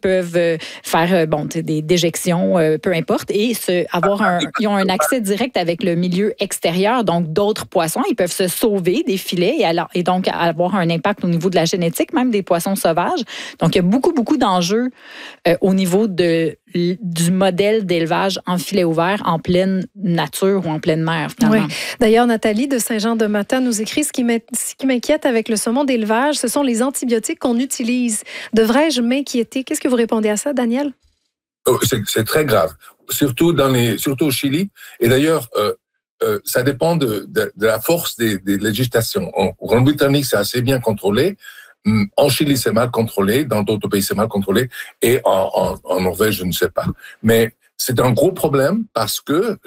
peuvent faire des déjections, peu importe, et ils ont un accès direct avec le milieu extérieur, donc d'autres poissons. Ils peuvent se sauver des filets et donc avoir un impact au niveau de la génétique, même des poissons sauvages. Donc, il y a beaucoup, beaucoup d'enjeux au niveau du modèle d'élevage en filet ouvert, en pleine nature ou en pleine mer, finalement. Oui. D'ailleurs, Nathalie de Saint-Jean-de-Matha nous écrit « Ce qui m'inquiète avec le saumon d'élevage, ce sont les antibiotiques qu'on utilise. Devrais-je m'inquiéter? » Qu'est-ce que vous répondez à ça, Daniel? C'est très grave, surtout au Chili. Et d'ailleurs, ça dépend de la force des législations. En Grande-Bretagne, c'est assez bien contrôlé. En Chili, c'est mal contrôlé. Dans d'autres pays, c'est mal contrôlé. Et en Norvège, je ne sais pas. Mais c'est un gros problème parce que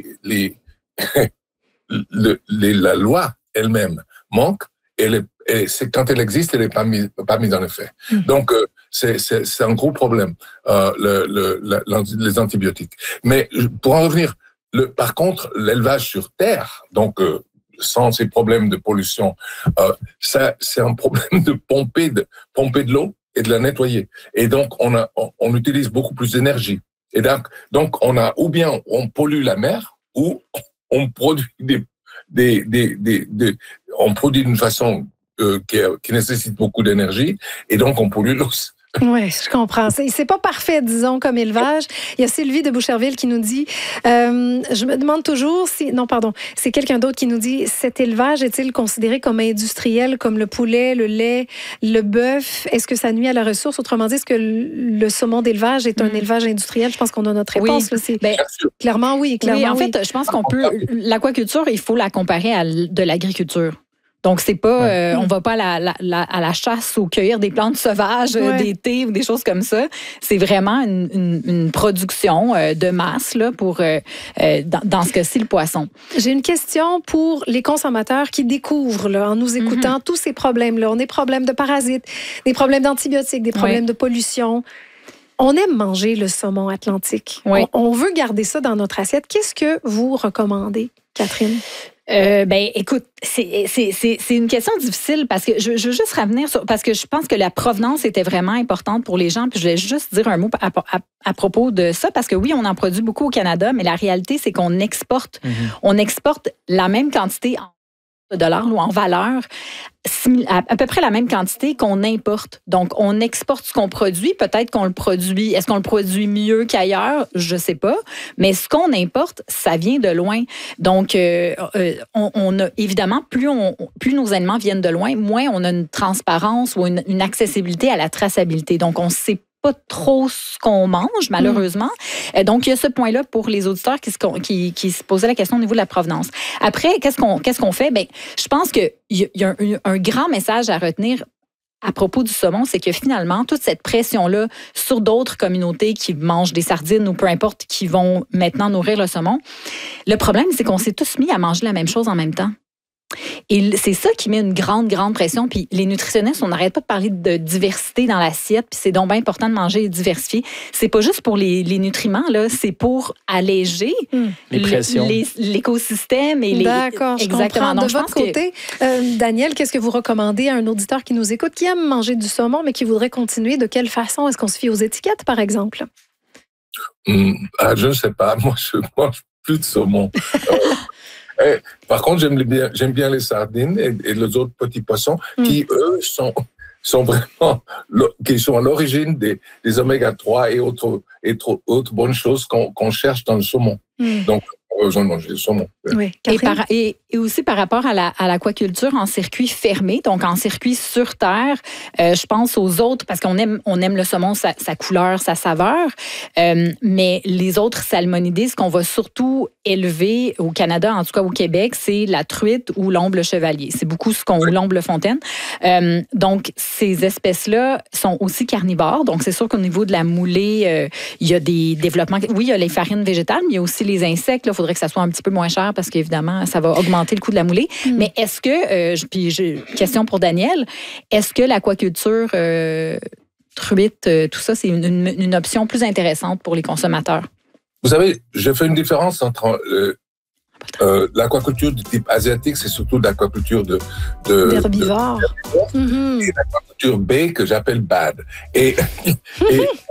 la loi elle-même manque. Et c'est quand elle existe, elle n'est pas mise en effet. Donc, c'est un gros problème, les antibiotiques. Mais pour en revenir, par contre, l'élevage sur terre, donc sans ces problèmes de pollution, c'est un problème de pomper de l'eau et de la nettoyer. Et donc, on utilise beaucoup plus d'énergie. Et donc, ou bien on pollue la mer, ou on produit on produit d'une façon qui nécessite beaucoup d'énergie, et donc on pollue l'eau. Oui, je comprends. C'est pas parfait, disons, comme élevage. Il y a Sylvie de Boucherville qui nous dit je me demande toujours si... Non, pardon. C'est quelqu'un d'autre qui nous dit cet élevage est-il considéré comme industriel, comme le poulet, le lait, le bœuf? Est-ce que ça nuit à la ressource? Autrement dit, est-ce que le saumon d'élevage est un élevage industriel? Je pense qu'on a notre réponse. Oui. Là, clairement, oui. Oui, en fait, je pense qu'on peut... L'aquaculture, il faut la comparer à de l'agriculture. Donc, c'est pas, on va pas à la chasse ou cueillir des plantes sauvages d'été ou des choses comme ça. C'est vraiment une production de masse là, pour, dans ce cas-ci, le poisson. J'ai une question pour les consommateurs qui découvrent, là, en nous écoutant, tous ces problèmes-là. On a des problèmes de parasites, des problèmes d'antibiotiques, des problèmes de pollution. On aime manger le saumon atlantique. Oui. On veut garder ça dans notre assiette. Qu'est-ce que vous recommandez, Catherine? Écoute, c'est une question difficile parce que je veux juste revenir parce que je pense que la provenance était vraiment importante pour les gens. Puis je voulais juste dire un mot à propos de ça parce que oui, on en produit beaucoup au Canada, mais la réalité, c'est qu'on exporte. On exporte la même quantité en dollars ou en valeur, à peu près la même quantité qu'on importe. Donc, on exporte ce qu'on produit. Peut-être qu'on le produit. Est-ce qu'on le produit mieux qu'ailleurs? Je sais pas. Mais ce qu'on importe, ça vient de loin. Donc, on a évidemment, plus nos aliments viennent de loin, moins on a une transparence ou une accessibilité à la traçabilité. Donc, on sait pas trop ce qu'on mange, malheureusement. Donc, il y a ce point-là pour les auditeurs qui se posaient la question au niveau de la provenance. Après, qu'est-ce qu'on fait? Bien, je pense qu'il y a un grand message à retenir à propos du saumon, c'est que finalement, toute cette pression-là sur d'autres communautés qui mangent des sardines ou peu importe, qui vont maintenant nourrir le saumon, le problème, c'est qu'on s'est tous mis à manger la même chose en même temps. Et c'est ça qui met une grande, grande pression. Puis les nutritionnistes, on n'arrête pas de parler de diversité dans l'assiette, puis c'est donc bien important de manger et diversifier. C'est pas juste pour les nutriments, là, c'est pour alléger l'écosystème et les... D'accord, je comprends. Donc, de votre côté, Daniel, qu'est-ce que vous recommandez à un auditeur qui nous écoute, qui aime manger du saumon, mais qui voudrait continuer? De quelle façon? Est-ce qu'on se fie aux étiquettes, par exemple? Je ne sais pas. Moi, je mange plus de saumon. Par contre, j'aime bien les sardines et les autres petits poissons qui, eux, sont vraiment qui sont à l'origine des oméga 3 et autres bonnes choses qu'on cherche dans le saumon. Donc, besoin de manger du saumon. Oui. Et aussi par rapport à l'aquaculture en circuit fermé, donc en circuit sur terre, je pense aux autres, parce qu'on aime le saumon, sa couleur, sa saveur, mais les autres salmonidés, ce qu'on va surtout élever au Canada, en tout cas au Québec, c'est la truite ou l'omble chevalier. C'est beaucoup ou l'omble fontaine. Donc, ces espèces-là sont aussi carnivores, donc c'est sûr qu'au niveau de la moulée, il y a des développements. Oui, il y a les farines végétales, mais il y a aussi les insectes. Il faudrait que ça soit un petit peu moins cher parce qu'évidemment, ça va augmenter le coût de la moulée. Mais est-ce que, question pour Daniel, est-ce que l'aquaculture, truite, tout ça, c'est une option plus intéressante pour les consommateurs? Vous savez, je fais une différence entre l'aquaculture du type asiatique, c'est surtout l'aquaculture d'herbivores. Et l'aquaculture B que j'appelle bad. Et